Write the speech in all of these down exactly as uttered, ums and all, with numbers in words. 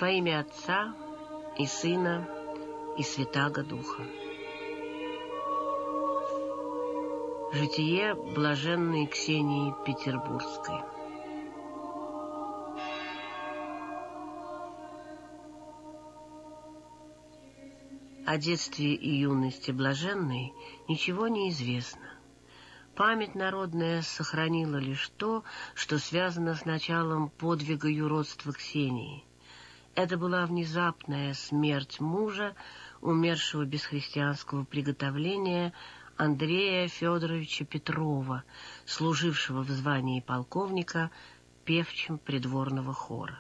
Во имя Отца и Сына и Святаго Духа. Житие блаженной Ксении Петербургской. О детстве и юности блаженной ничего не известно. Память народная сохранила лишь то, что связано с началом подвига юродства Ксении. Это была внезапная смерть мужа, умершего без христианского приготовления, Андрея Федоровича Петрова, служившего в звании полковника певчим придворного хора.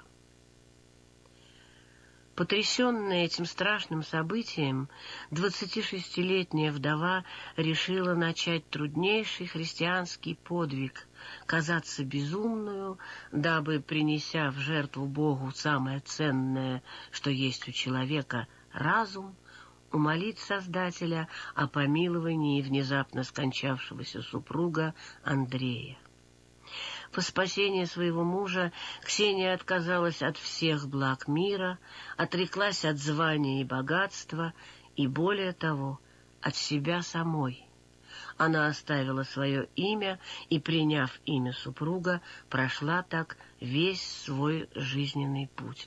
Потрясенная этим страшным событием, двадцатишестилетняя вдова решила начать труднейший христианский подвиг, казаться безумную, дабы, принеся в жертву Богу самое ценное, что есть у человека, разум, умолить Создателя о помиловании внезапно скончавшегося супруга Андрея. По спасению своего мужа Ксения отказалась от всех благ мира, отреклась от звания и богатства и, более того, от себя самой. Она оставила свое имя и, приняв имя супруга, прошла так весь свой жизненный путь.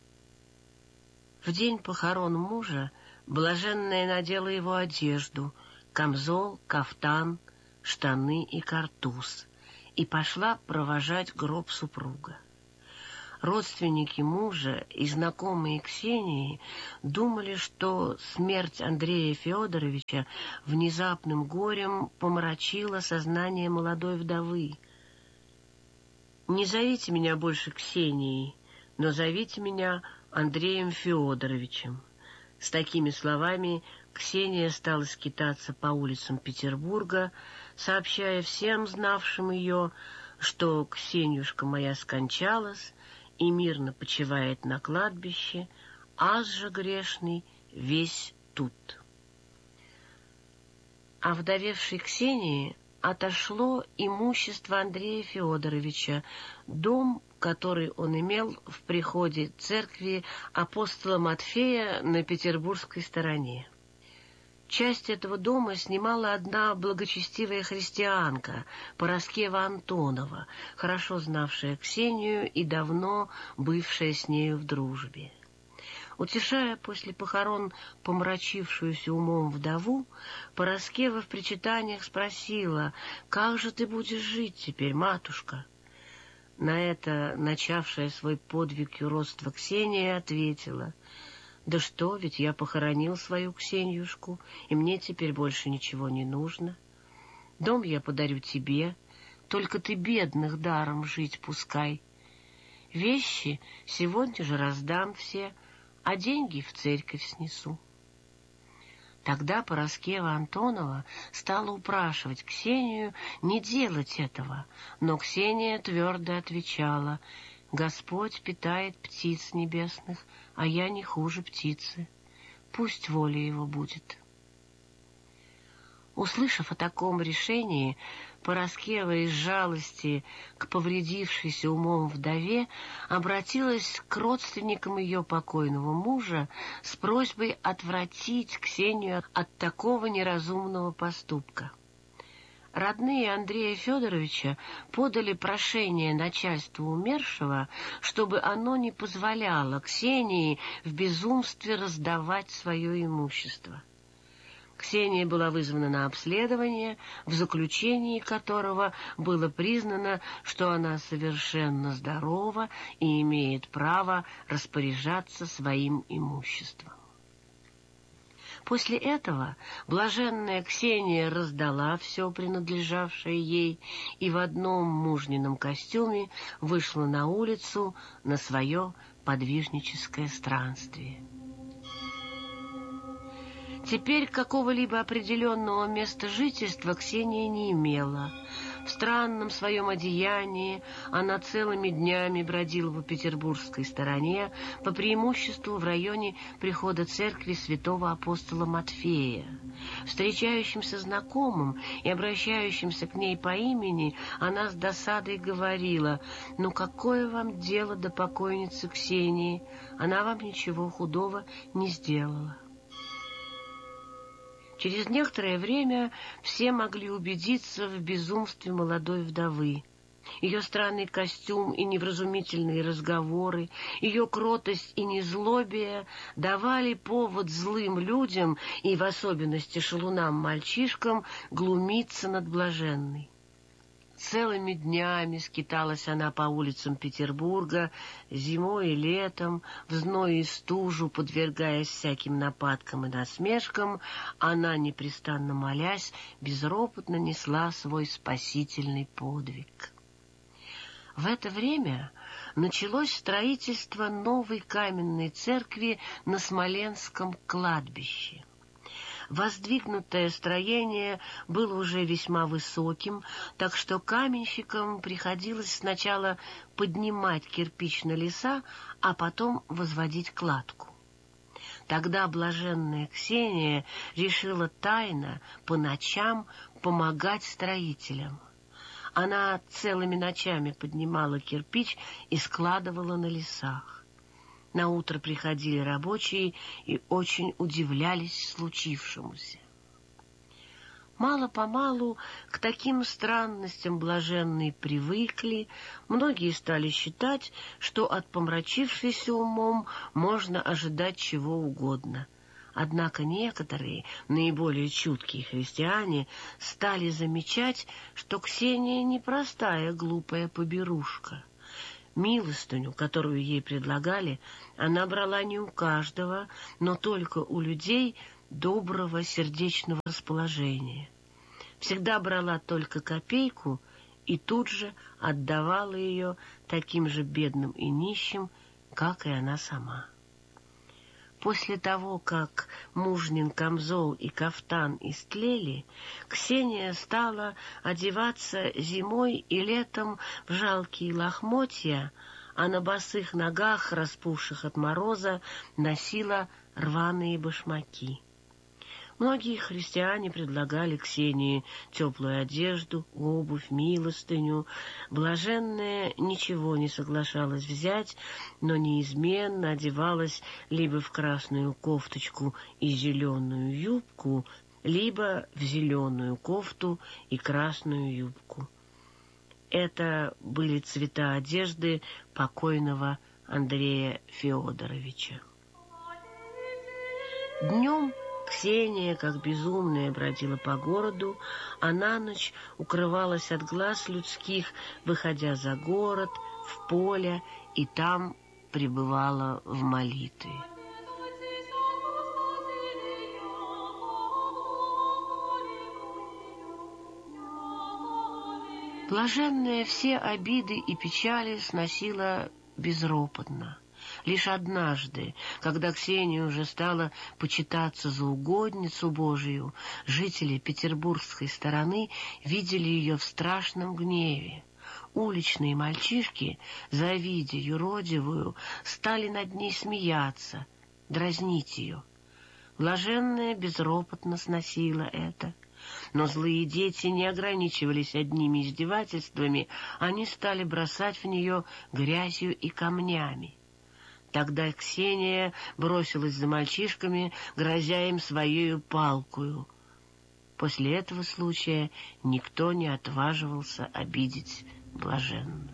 В день похорон мужа блаженная надела его одежду, камзол, кафтан, штаны и картуз, и пошла провожать гроб супруга. Родственники мужа и знакомые Ксении думали, что смерть Андрея Федоровича внезапным горем помрачила сознание молодой вдовы. «Не зовите меня больше Ксенией, но зовите меня Андреем Федоровичем». С такими словами Ксения стала скитаться по улицам Петербурга, сообщая всем знавшим ее, что Ксенюшка моя скончалась и мирно почивает на кладбище, аз же грешный весь тут. А вдовевшей Ксении отошло имущество Андрея Федоровича, дом, который он имел в приходе церкви апостола Матфея на петербургской стороне. Часть этого дома снимала одна благочестивая христианка, Параскева Антонова, хорошо знавшая Ксению и давно бывшая с нею в дружбе. Утешая после похорон помрачившуюся умом вдову, Параскева в причитаниях спросила: «Как же ты будешь жить теперь, матушка?» На это начавшая свой подвиг юродства Ксения ответила: «Да что, ведь я похоронил свою Ксенюшку, и мне теперь больше ничего не нужно. Дом я подарю тебе, только ты бедных даром жить пускай. Вещи сегодня же раздам все, а деньги в церковь снесу». Тогда Параскева Антонова стала упрашивать Ксению не делать этого, но Ксения твердо отвечала: «Господь питает птиц небесных, а я не хуже птицы. Пусть воля его будет». Услышав о таком решении, Параскева из жалости к повредившейся умом вдове обратилась к родственникам ее покойного мужа с просьбой отвратить Ксению от такого неразумного поступка. Родные Андрея Федоровича подали прошение начальству умершего, чтобы оно не позволяло Ксении в безумстве раздавать свое имущество. Ксения была вызвана на обследование, в заключении которого было признано, что она совершенно здорова и имеет право распоряжаться своим имуществом. После этого блаженная Ксения раздала все принадлежавшее ей и в одном мужнином костюме вышла на улицу на свое подвижническое странствие. Теперь какого-либо определенного места жительства Ксения не имела. В странном своем одеянии она целыми днями бродила по петербургской стороне, по преимуществу в районе прихода церкви святого апостола Матфея. Встречающимся знакомым и обращающимся к ней по имени она с досадой говорила: «Ну какое вам дело до покойницы Ксении? Она вам ничего худого не сделала». Через некоторое время все могли убедиться в безумстве молодой вдовы. Ее странный костюм и невразумительные разговоры, ее кротость и незлобие давали повод злым людям, и в особенности шалунам-мальчишкам, глумиться над блаженной. Целыми днями скиталась она по улицам Петербурга, зимой и летом, в зной и стужу, подвергаясь всяким нападкам и насмешкам. Она, непрестанно молясь, безропотно несла свой спасительный подвиг. В это время началось строительство новой каменной церкви на Смоленском кладбище. Воздвигнутое строение было уже весьма высоким, так что каменщикам приходилось сначала поднимать кирпич на леса, а потом возводить кладку. Тогда блаженная Ксения решила тайно по ночам помогать строителям. Она целыми ночами поднимала кирпич и складывала на лесах. Наутро приходили рабочие и очень удивлялись случившемуся. Мало-помалу к таким странностям блаженные привыкли, многие стали считать, что от помрачившейся умом можно ожидать чего угодно. Однако некоторые, наиболее чуткие христиане, стали замечать, что Ксения не простая глупая поберушка. Милостыню, которую ей предлагали, она брала не у каждого, но только у людей доброго сердечного расположения. Всегда брала только копейку и тут же отдавала ее таким же бедным и нищим, как и она сама. После того, как мужнин камзол и кафтан истлели, Ксения стала одеваться зимой и летом в жалкие лохмотья, а на босых ногах, распухших от мороза, носила рваные башмаки. Многие христиане предлагали Ксении теплую одежду, обувь, милостыню. Блаженная ничего не соглашалась взять, но неизменно одевалась либо в красную кофточку и зеленую юбку, либо в зеленую кофту и красную юбку. Это были цвета одежды покойного Андрея Феодоровича. Днем Ксения, как безумная, бродила по городу, а на ночь укрывалась от глаз людских, выходя за город, в поле, и там пребывала в молитве. Блаженная все обиды и печали сносила безропотно. Лишь однажды, когда Ксения уже стала почитаться за угодницу Божию, жители петербургской стороны видели ее в страшном гневе. Уличные мальчишки, завидя юродивую, стали над ней смеяться, дразнить ее. Блаженная безропотно сносила это. Но злые дети не ограничивались одними издевательствами, они стали бросать в нее грязью и камнями. Тогда Ксения бросилась за мальчишками, грозя им своею палкою. После этого случая никто не отваживался обидеть блаженную.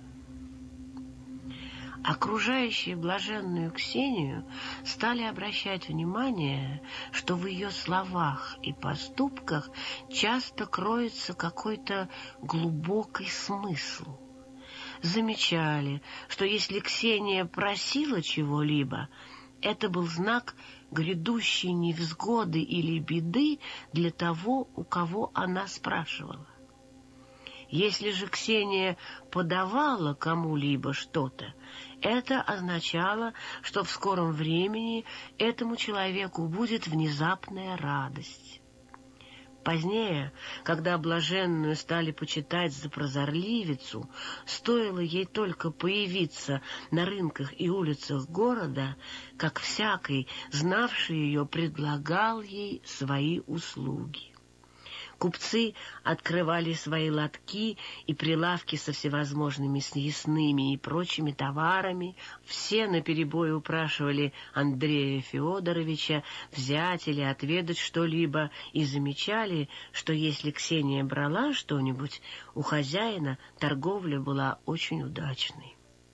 Окружающие блаженную Ксению стали обращать внимание, что в ее словах и поступках часто кроется какой-то глубокий смысл. Замечали, что если Ксения просила чего-либо, это был знак грядущей невзгоды или беды для того, у кого она спрашивала. Если же Ксения подавала кому-либо что-то, это означало, что в скором времени этому человеку будет внезапная радость. Позднее, когда блаженную стали почитать за прозорливицу, стоило ей только появиться на рынках и улицах города, как всякий, знавший ее, предлагал ей свои услуги. Купцы открывали свои лотки и прилавки со всевозможными съестными и прочими товарами. Все наперебой упрашивали Андрея Федоровича взять или отведать что-либо и замечали, что если Ксения брала что-нибудь, у хозяина торговля была очень удачной.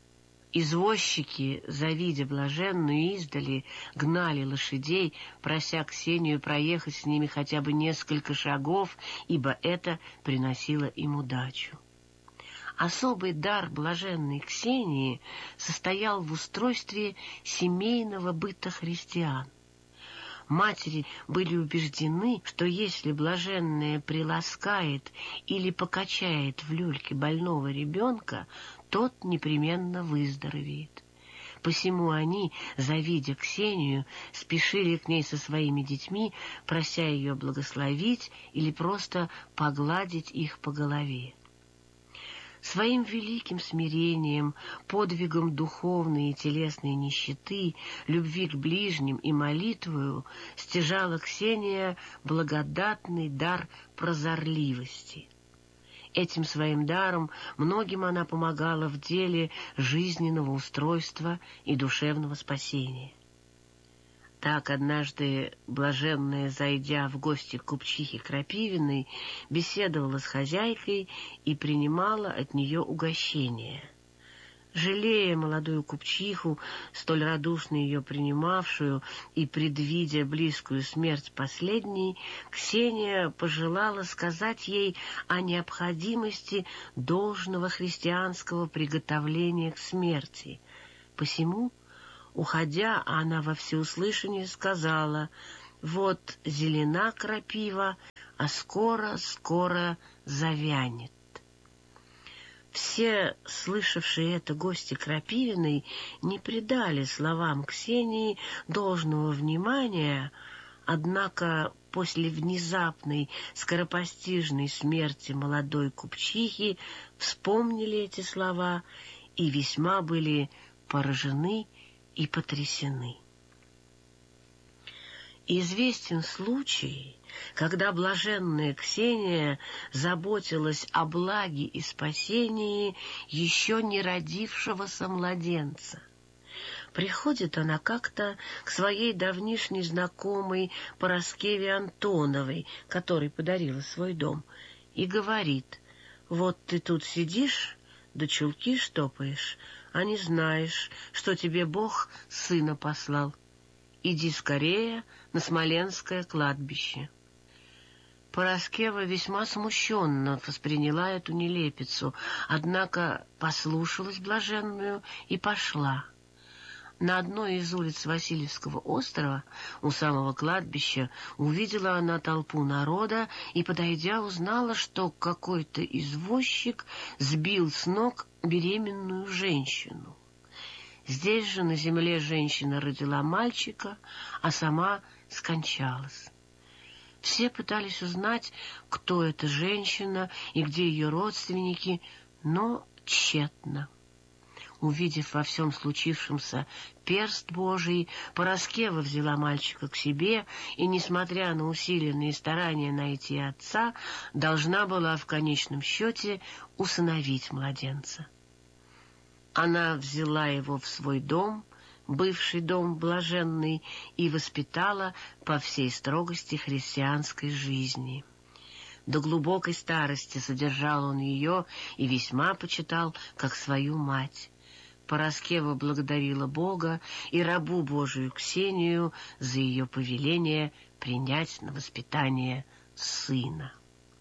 Извозчики, завидя блаженную издали, гнали лошадей, прося Ксению проехать с ними хотя бы несколько шагов, ибо это приносило им удачу. Особый дар блаженной Ксении состоял в устройстве семейного быта христиан. Матери были убеждены, что если блаженная приласкает или покачает в люльке больного ребенка, тот непременно выздоровеет. Посему они, завидя Ксению, спешили к ней со своими детьми, прося ее благословить или просто погладить их по голове. Своим великим смирением, подвигом духовной и телесной нищеты, любви к ближним и молитвою стяжала Ксения благодатный дар прозорливости. Этим своим даром многим она помогала в деле жизненного устройства и душевного спасения. Так однажды блаженная, зайдя в гости к купчихе Крапивиной, беседовала с хозяйкой и принимала от нее угощение. Жалея молодую купчиху, столь радушно ее принимавшую и предвидя близкую смерть последней, Ксения пожелала сказать ей о необходимости должного христианского приготовления к смерти. Посему, уходя, она во всеуслышание сказала: «Вот зелена крапива, а скоро-скоро завянет». Все, слышавшие это гости Крапивиной, не придали словам Ксении должного внимания, однако после внезапной, скоропостижной смерти молодой купчихи вспомнили эти слова и весьма были поражены и потрясены. Известен случай, когда блаженная Ксения заботилась о благе и спасении еще не родившегося младенца. Приходит она как-то к своей давнишней знакомой Параскеве Антоновой, которой подарила свой дом, и говорит: «Вот ты тут сидишь, да чулки штопаешь, а не знаешь, что тебе Бог сына послал. Иди скорее на Смоленское кладбище». Параскева весьма смущенно восприняла эту нелепицу, однако послушалась блаженную и пошла. На одной из улиц Васильевского острова, у самого кладбища, увидела она толпу народа и, подойдя, узнала, что какой-то извозчик сбил с ног беременную женщину. Здесь же на земле женщина родила мальчика, а сама скончалась. Все пытались узнать, кто эта женщина и где ее родственники, но тщетно. Увидев во всем случившемся перст Божий, Параскева взяла мальчика к себе и, несмотря на усиленные старания найти отца, должна была в конечном счете усыновить младенца. Она взяла его в свой дом, бывший дом блаженный, и воспитала по всей строгости христианской жизни. До глубокой старости содержал он ее и весьма почитал, как свою мать. Параскева благодарила Бога и рабу Божию Ксению за ее повеление принять на воспитание сына.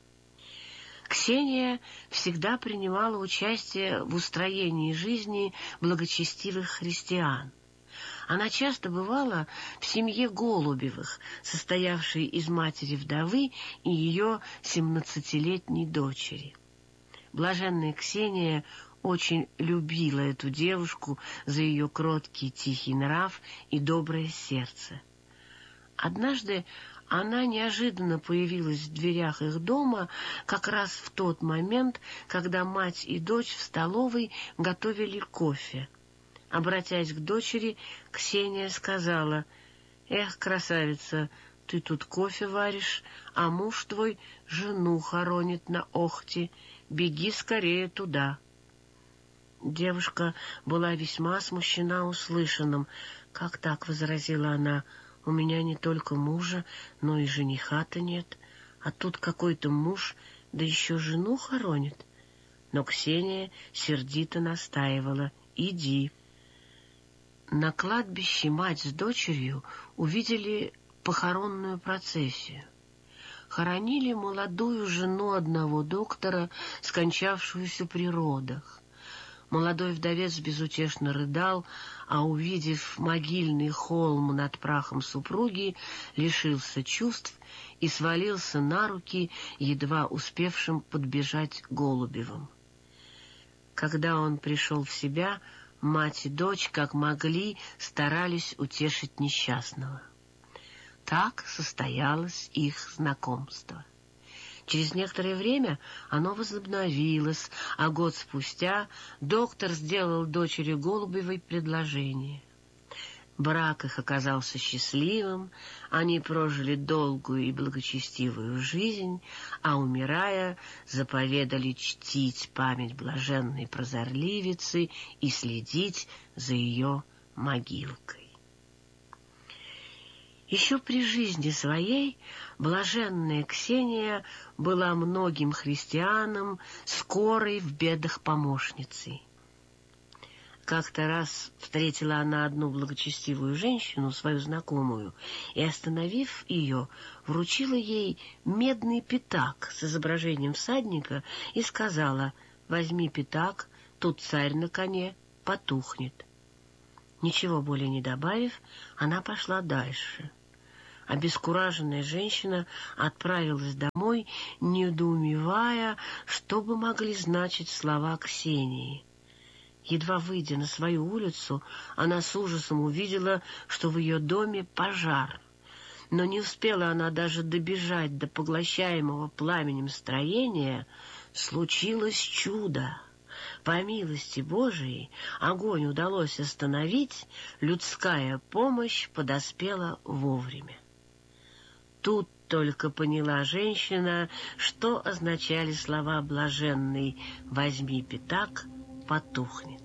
Ксения всегда принимала участие в устроении жизни благочестивых христиан. Она часто бывала в семье Голубевых, состоявшей из матери-вдовы и ее семнадцатилетней дочери. Блаженная Ксения очень любила эту девушку за ее кроткий тихий нрав и доброе сердце. Однажды Она неожиданно появилась в дверях их дома как раз в тот момент, когда мать и дочь в столовой готовили кофе. Обратясь к дочери, Ксения сказала: «Эх, красавица, ты тут кофе варишь, а муж твой жену хоронит на Охте. Беги скорее туда». Девушка была весьма смущена услышанным. «Как так?» — возразила она. «У меня не только мужа, но и жениха-то нет. А тут какой-то муж, да еще жену хоронит». Но Ксения сердито настаивала: «Иди». На кладбище мать с дочерью увидели похоронную процессию. Хоронили молодую жену одного доктора, скончавшуюся при родах. Молодой вдовец безутешно рыдал, а, увидев могильный холм над прахом супруги, лишился чувств и свалился на руки едва успевшим подбежать Голубевым. Когда он пришел в себя, мать и дочь, как могли, старались утешить несчастного. Так состоялось их знакомство. Через некоторое время оно возобновилось, а год спустя доктор сделал дочери Голубевой предложение. Брак их оказался счастливым, они прожили долгую и благочестивую жизнь, а, умирая, заповедали чтить память блаженной прозорливицы и следить за ее могилкой. Еще при жизни своей блаженная Ксения была многим христианам скорой в бедах помощницей. Как-то раз встретила она одну благочестивую женщину, свою знакомую, и, остановив ее, вручила ей медный пятак с изображением всадника и сказала: «Возьми пятак, тут царь на коне, потухнет». Ничего более не добавив, она пошла дальше. Обескураженная женщина отправилась домой, недоумевая, что бы могли значить слова Ксении. Едва выйдя на свою улицу, она с ужасом увидела, что в ее доме пожар. Но не успела она даже добежать до поглощаемого пламенем строения, случилось чудо. По милости Божией огонь удалось остановить, людская помощь подоспела вовремя. Тут только поняла женщина, что означали слова блаженной: «Возьми пятак, потухнет».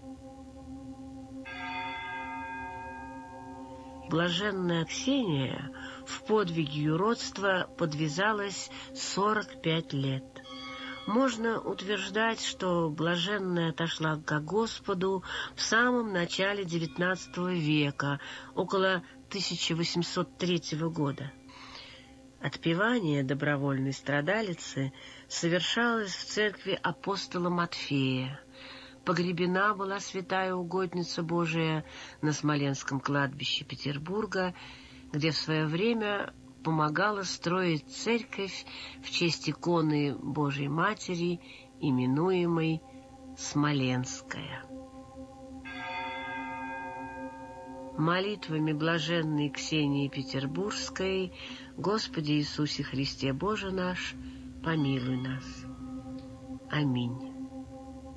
Блаженная Ксения в подвиге юродства подвязалась сорок пять лет. Можно утверждать, что блаженная отошла к Господу в самом начале девятнадцатого века, около тысяча восемьсот третьего года. Отпевание добровольной страдалицы совершалось в церкви апостола Матфея. Погребена была святая угодница Божия на Смоленском кладбище Петербурга, где в свое время помогала строить церковь в честь иконы Божией Матери, именуемой Смоленская. Молитвами блаженной Ксении Петербургской: Господи Иисусе Христе Боже наш, помилуй нас. Аминь.